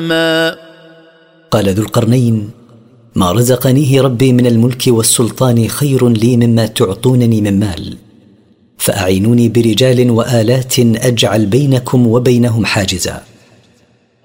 قال ذو القرنين: ما رزقنيه ربي من الملك والسلطان خير لي مما تعطونني من مال، فأعينوني برجال وآلات أجعل بينكم وبينهم حاجزا.